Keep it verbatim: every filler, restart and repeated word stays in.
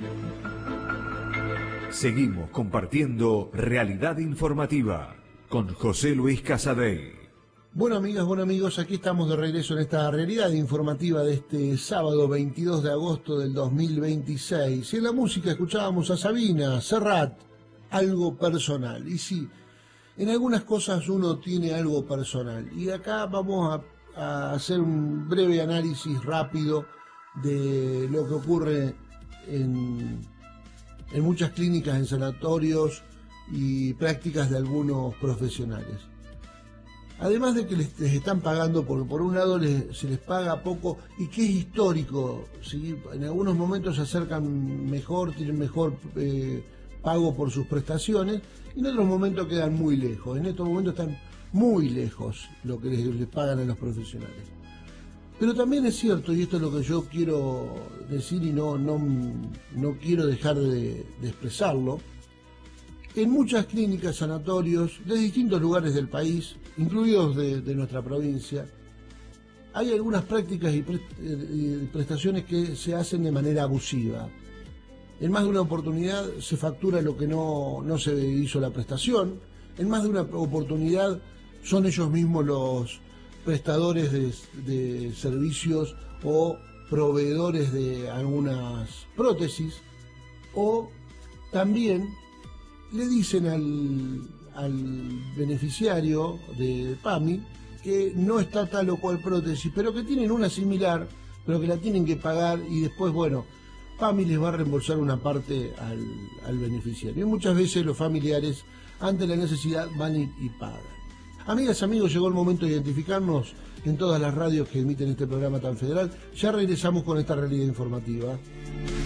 Seguimos compartiendo Realidad Informativa con José Luis Casadei. Bueno, amigas, bueno amigos, aquí estamos de regreso en esta Realidad Informativa de este sábado veintidós de agosto del dos mil veintiséis. Y en la música escuchábamos a Sabina, Serrat, Algo Personal. Y sí, en algunas cosas uno tiene algo personal. Y acá vamos a, a hacer un breve análisis rápido de lo que ocurre en, en muchas clínicas, en sanatorios y prácticas de algunos profesionales. Además de que les, les están pagando, por, por un lado les, se les paga poco y que es histórico, ¿sí? En algunos momentos se acercan mejor, tienen mejor eh, pago por sus prestaciones y en otros momentos quedan muy lejos. En estos momentos están muy lejos lo que les, les pagan a los profesionales. Pero también es cierto, y esto es lo que yo quiero decir y no, no, no quiero dejar de, de expresarlo, en muchas clínicas, sanatorios de distintos lugares del país, incluidos de, de nuestra provincia, hay algunas prácticas y prestaciones que se hacen de manera abusiva. En más de una oportunidad se factura lo que no, no se hizo la prestación, en más de una oportunidad son ellos mismos los prestadores de, de servicios o proveedores de algunas prótesis, o también le dicen al, al beneficiario de PAMI que no está tal o cual prótesis, pero que tienen una similar, pero que la tienen que pagar y después, bueno, PAMI les va a reembolsar una parte al, al beneficiario. Y muchas veces los familiares, ante la necesidad, van y, y pagan. Amigas, amigos, llegó el momento de identificarnos en todas las radios que emiten este programa tan federal. Ya regresamos con esta realidad informativa.